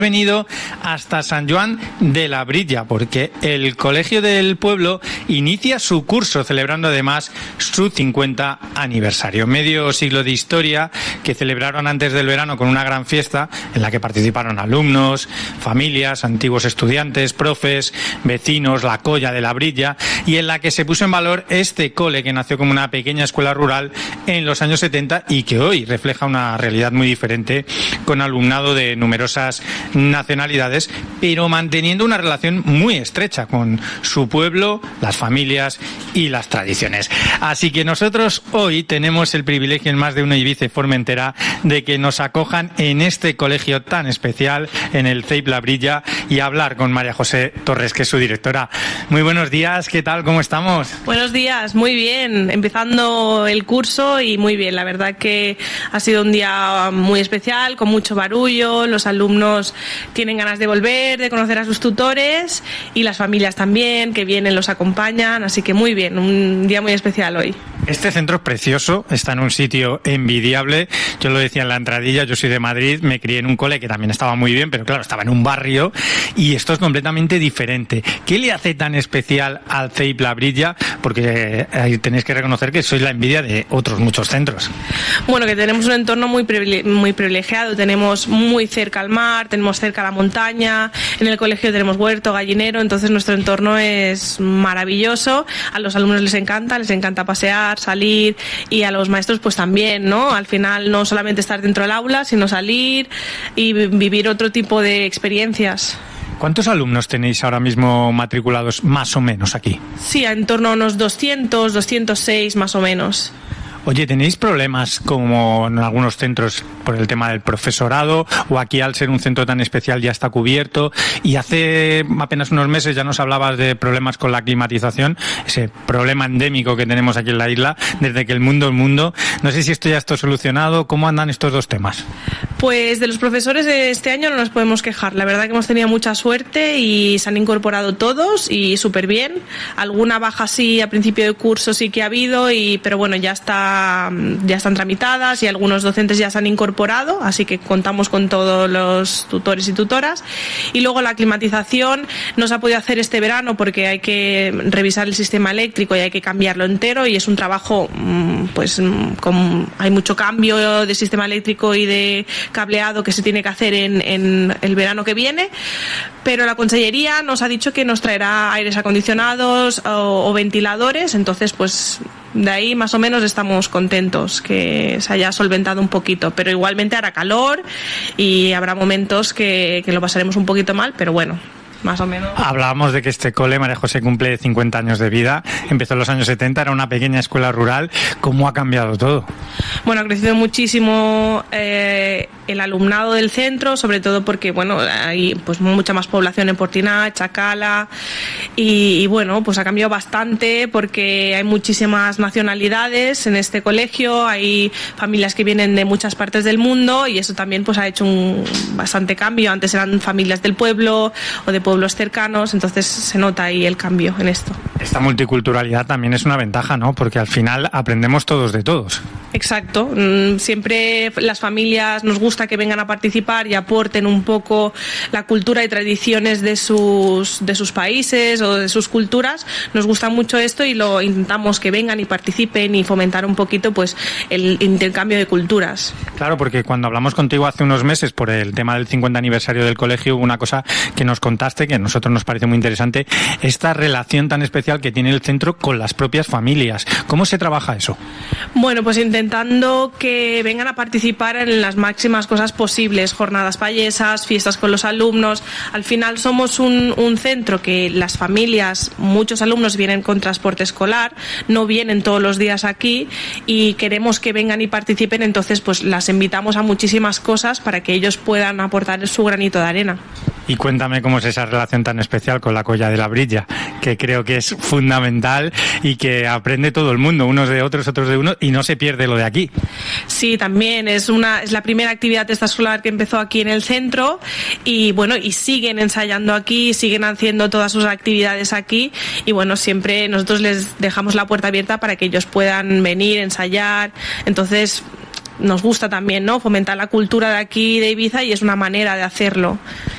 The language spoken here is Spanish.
Venido hasta San Joan de Labrilla porque el Colegio del Pueblo inicia su curso celebrando además su 50 aniversario. Medio siglo de historia que celebraron antes del verano con una gran fiesta en la que participaron alumnos, familias, antiguos estudiantes, profes, vecinos, la colla de Labrilla, y en la que se puso en valor este cole que nació como una pequeña escuela rural en los años 70 y que hoy refleja una realidad muy diferente con alumnado de numerosas nacionalidades, pero manteniendo una relación muy estrecha con su pueblo, las familias y las tradiciones. Así que nosotros hoy tenemos el privilegio en Más de Uno Ibiza y Formentera de que nos acojan en este colegio tan especial, en el CEIP Labrilla, y hablar con María José Torres, que es su directora. Muy buenos días, ¿qué tal? ¿Cómo estamos? Buenos días, muy bien, empezando el curso y muy bien, la verdad que ha sido un día muy especial, con mucho barullo, los alumnos tienen ganas de volver, de conocer a sus tutores y las familias también, que vienen, los acompañan, así que muy bien, un día muy especial hoy. Este centro es precioso, está en un sitio envidiable. Yo lo decía en la entradilla, yo soy de Madrid, me crié en un cole que también estaba muy bien, pero claro, estaba en un barrio y esto es completamente diferente. ¿Qué le hace tan especial al CEIP Labrilla? Porque ahí tenéis que reconocer que sois la envidia de otros muchos centros. Bueno, que tenemos un entorno muy privilegiado, tenemos muy cerca al mar, tenemos cerca la montaña, en el colegio tenemos huerto, gallinero, entonces nuestro entorno es maravilloso, a los alumnos les encanta pasear, salir, y a los maestros pues también, ¿no? Al final no solamente estar dentro del aula, sino salir y vivir otro tipo de experiencias. ¿Cuántos alumnos tenéis ahora mismo matriculados más o menos aquí? Sí, en torno a unos 200, 206 más o menos. Oye, ¿tenéis problemas como en algunos centros por el tema del profesorado, o aquí al ser un centro tan especial ya está cubierto? Y hace apenas unos meses ya nos hablabas de problemas con la climatización, ese problema endémico que tenemos aquí en la isla desde que el mundo es mundo. No sé si esto ya está solucionado. ¿Cómo andan estos dos temas? Pues de los profesores de este año no nos podemos quejar. La verdad que hemos tenido mucha suerte y se han incorporado todos y súper bien. Alguna baja sí a principio de curso sí que ha habido, pero bueno, ya están tramitadas y algunos docentes ya se han incorporado, así que contamos con todos los tutores y tutoras. Y luego la climatización no se ha podido hacer este verano porque hay que revisar el sistema eléctrico y hay que cambiarlo entero, y es un trabajo hay mucho cambio de sistema eléctrico y de cableado que se tiene que hacer en el verano que viene, pero la consellería nos ha dicho que nos traerá aires acondicionados o ventiladores, entonces pues de ahí más o menos estamos contentos que se haya solventado un poquito, pero igualmente hará calor y habrá momentos que lo pasaremos un poquito mal, pero bueno, más o menos. Hablábamos de que este cole, María José, cumple 50 años de vida, empezó en los años 70, era una pequeña escuela rural. ¿Cómo ha cambiado todo? Bueno, ha crecido muchísimo el alumnado del centro, sobre todo porque bueno, hay pues mucha más población en Portina, Chacala, y bueno, pues ha cambiado bastante porque hay muchísimas nacionalidades en este colegio, hay familias que vienen de muchas partes del mundo y eso también pues ha hecho un bastante cambio. Antes eran familias del pueblo o de pueblos cercanos, entonces se nota ahí el cambio en esto. Esta multiculturalidad también es una ventaja, ¿no? Porque al final aprendemos todos de todos. Exacto, siempre las familias nos gusta que vengan a participar y aporten un poco la cultura y tradiciones de sus países o de sus culturas. Nos gusta mucho esto y lo intentamos que vengan y participen y fomentar un poquito pues el intercambio de culturas. Claro, porque cuando hablamos contigo hace unos meses por el tema del 50 aniversario del colegio, hubo una cosa que nos contaste que a nosotros nos parece muy interesante, esta relación tan especial que tiene el centro con las propias familias. ¿Cómo se trabaja eso? Bueno, pues intentando que vengan a participar en las máximas cosas posibles, jornadas payesas, fiestas con los alumnos. Al final somos un centro que las familias, muchos alumnos vienen con transporte escolar, no vienen todos los días aquí y queremos que vengan y participen, entonces pues las invitamos a muchísimas cosas para que ellos puedan aportar su granito de arena. Y cuéntame cómo es esa relación tan especial con la colla de Labrilla, que creo que es fundamental y que aprende todo el mundo, unos de otros, otros de unos, y no se pierde lo de aquí. Sí, también es la primera actividad extraescolar que empezó aquí en el centro y bueno, y siguen ensayando aquí, siguen haciendo todas sus actividades aquí y bueno, siempre nosotros les dejamos la puerta abierta para que ellos puedan venir, ensayar, entonces nos gusta también, ¿no?, fomentar la cultura de aquí de Ibiza y es una manera de hacerlo.